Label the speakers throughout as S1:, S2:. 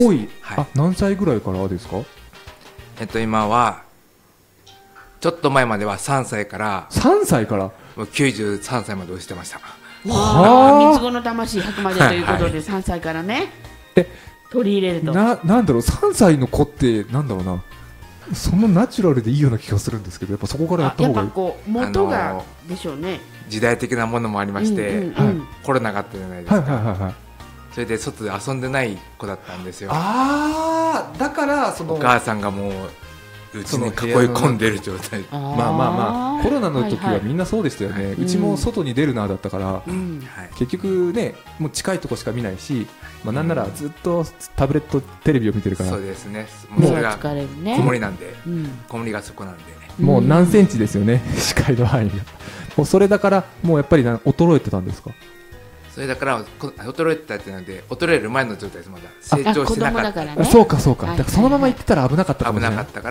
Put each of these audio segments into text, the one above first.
S1: 多い、
S2: はい、
S1: 何歳ぐらいからですか？
S2: 今はちょっと前までは3歳から
S1: 3歳から
S2: もう93歳まで押してました。
S3: 三つ子の魂100までということで、3歳からね取り入れると
S1: なんだろう、3歳の子ってなんだろうな、そのナチュラルでいいような気がするんですけど、やっぱそこからやった方がいい。
S3: やっぱこう元がでしょうね。
S2: 時代的なものもありまして、コロナがあったじゃないですか、それで外で遊んでない子だったんですよ。
S1: だから
S2: お母さんがもううちに囲い込んでる状態。
S1: まあコロナの時はみんなそうでしたよね、うちも外に出るなだったから、結局ねもう近いとこしか見ないし、なんならずっとタブレットテレビを見てるから。
S2: そうですね、もうそれがこもりなんで、こもりがそこなんで、
S1: もう何センチですよね、視界の範囲が。もうそれだからもうやっぱり衰えてたんですか？
S2: それだから衰えてたってなんで、衰える前の状態です。まだ成長してなかった。
S1: そうかだからそのまま行ってたら危なかったかもしれない。
S2: 危なかったから、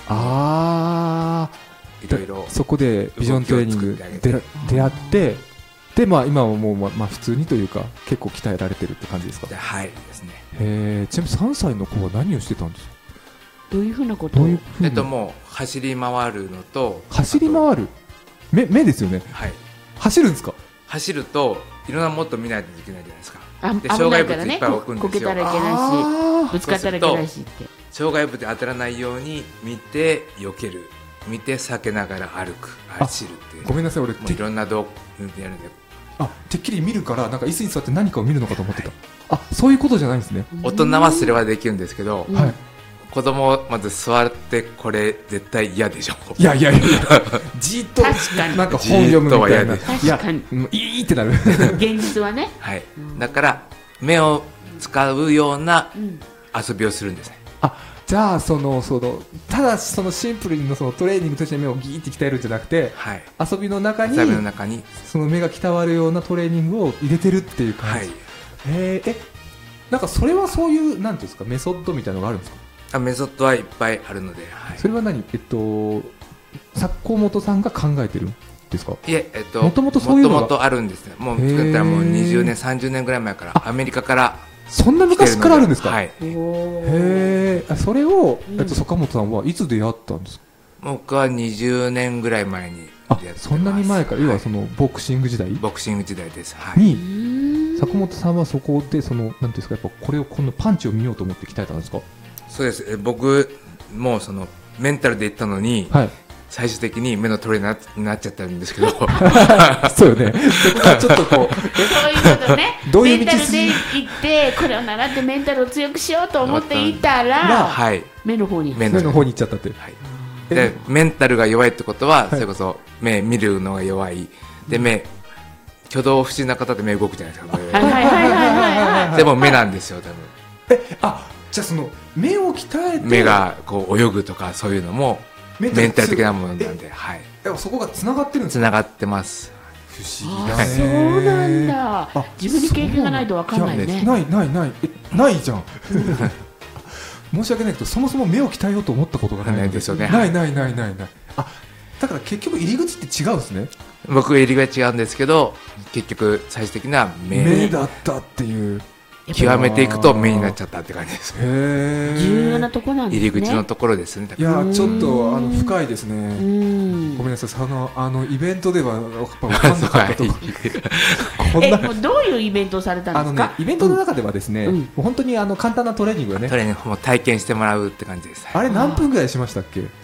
S2: いろいろ
S1: そこでビジョントレーニング出会って、で今はもう普通にというか結構鍛えられてるって感じですか？
S2: はいですね。
S1: ちなみに3歳の子は何をしてたんですか？
S3: どういうふうなことを？
S2: もう走り回るのと、
S1: 走り回る目ですよね。
S2: はい。
S1: 走るんですか？
S2: 走るといろんなもっと見ないといけないじゃないですか。で
S3: 障
S2: 害物いっぱい置くんですよ。
S3: こけたらいけないし、ぶつかったらいけないしって。
S2: 障害物に当たらないように見て避ける、見て避けながら走るっていう。
S1: ごめんなさい、俺
S2: いろんな道具やるんで。
S1: てっきり見るからなんか椅子に座って何かを見るのかと思ってた。そういうことじゃないんですね。
S2: 大人はそれはできるんですけど、子供まず座ってこれ絶対嫌でしょ。
S1: いやじっとなんか本読むみたいな。
S3: 確かに
S1: いいってなる。
S3: 現実はね。
S2: はい。だから目を使うような遊びをするんですね。
S1: じゃあただそのシンプルにそのトレーニングとして目をギーって鍛えるんじゃなくて、遊びの中にその目が鍛わるようなトレーニングを入れてるっていう感じ。なんかそれはそういうなんていうんですか、メソッドみたいなのがあるんですか？
S2: メソッドはいっぱいあるので、
S1: それは何坂本さんが考えてるんですか？
S2: いえ、
S1: もともとそういうのが
S2: もともとあるんですね。もう作ったらもう20年30年ぐらい前からアメリカから
S1: そんな昔からあるんですか？
S2: はい。
S1: それを坂本さんはいつ出会ったんですか？
S2: 僕は20年ぐらい前に出会ってます。
S1: そんなに前から、要はそのボクシング時代？
S2: ボクシング時代です。
S1: に坂本さんはそこでなんていうんですか、やっぱこのパンチを見ようと思って鍛えたんですか？
S2: そうです。僕もそのメンタルで行ったのに、最終的に目のトレーナーになっちゃったんですけど
S1: そうよね。ちょっとこう
S3: そういうことね。
S1: どういう道
S3: メンタルで行ってこれを習ってメンタルを強くしようと思っていたら、目の方に
S1: 行っちゃったって。
S2: でメンタルが弱いってことは、それこそ目見るのが弱いで、挙動不審な方で目動くじゃないですか。でも目なんですよ多分。
S1: じゃあその目を鍛えて
S2: 目がこう泳ぐとかそういうのもメンタル的なものなんで、
S1: そこがつながってるんですか？
S2: つながってます。
S1: 不思議だね。
S3: そうなんだ。自分に経験がないと分かんないね。
S1: ないじゃん。申し訳ないけど、そもそも目を鍛えようと思ったことがない
S2: ですよね。
S1: ない。だから結局入り口って違うんですね。
S2: 僕入り口違うんですけど、結局最終的な
S1: 目だったっていう。
S2: 極めていくと目になっちゃったって感じです。
S3: 重要なところなんですね。
S2: 入り口のところですね。
S1: いやちょっと深いですね。ごめんなさい。イベントでは分かんなかったとこ。
S3: どういうイベントをされたんですか？
S1: イベントの中ではですね、本当に簡単なトレーニングをね、
S2: トレーニングも体験してもらうって感じです。
S1: あれ何分ぐらいしましたっけ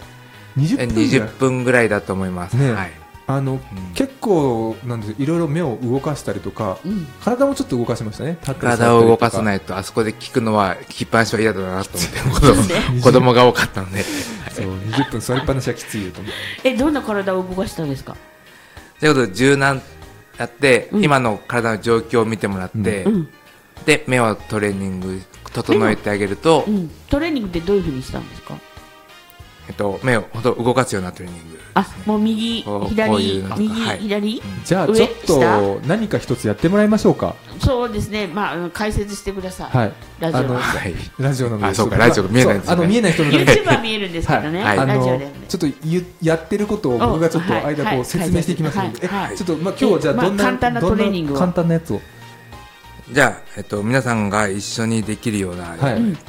S1: ？20
S2: 分ぐらいだと思います。結構なんでいろいろ目を動かしたりとか、体もちょっと動かしましたね。 体を動かさないとあそこで聞くのは聞きっぱなしは嫌だなと思って子供が多かったので、
S1: そう20分座りっぱなしはきついよと思
S3: って。どんな体を動かしたんですか？
S2: ということで柔軟やって、今の体の状況を見てもらって、で目をトレーニング整えてあげると、
S3: トレーニングってどういうふうにしたんですか？
S2: 目を本当動かすようなトレーニング。
S3: もう右左右左。
S1: じゃあちょっと何か一つやってもらいましょうか。
S3: そうですね。解説してください。
S1: ラジオの
S2: そうか、ラジオが見えないんですね。
S1: 見えない人の
S3: YouTube は見えるんですけどね。ラジオで
S1: ちょっとやってることを僕がちょっと間説明していきますので、ちょっと今日はじゃあどんな
S3: 簡単なトレーニングを、
S1: 簡単なやつを。
S2: じゃあ、皆さんが一緒にできるような、